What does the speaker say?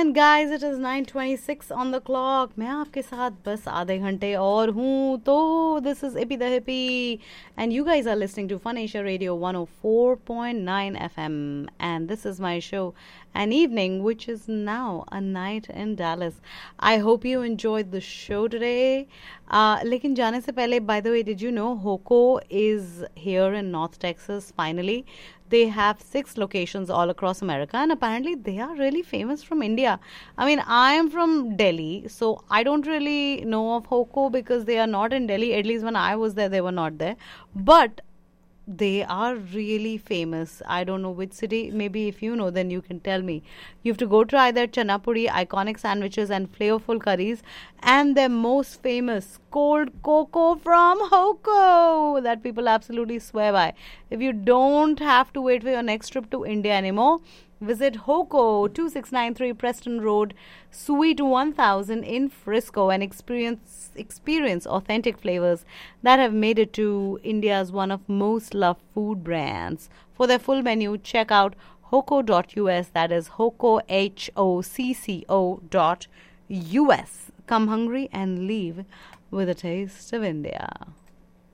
And guys, it is 9:26 on the clock. मैं आपके साथ बस आधे घंटे और हूँ तो this is Ippy the Hippie and you guys are listening to Fun Asia Radio 104.9 FM and this is my show An Evening which is now a night in Dallas. I hope you enjoyed the show today. लेकिन जाने से पहले, by the way, did you know Hoco is here in North Texas finally? They have 6 locations all across America and apparently they are really famous from India. I mean, I am from Delhi, so I don't really know of Hoco because they are not in Delhi. At least when I was there, they were not there. But they are really famous. I don't know which city. Maybe if you know, then you can tell me. You have to go try their chana puri, iconic sandwiches, and flavorful curries, and their most famous cold cocoa from Hoco that people absolutely swear by. If you don't have to wait for your next trip to India anymore, visit Hoco, 2693 Preston Road, Suite 1000 in Frisco and experience authentic flavors that have made it to India's one of most loved food brands. For their full menu, check out hoco.us. That is Hoco, HOCCO.US. Come hungry and leave with a taste of India.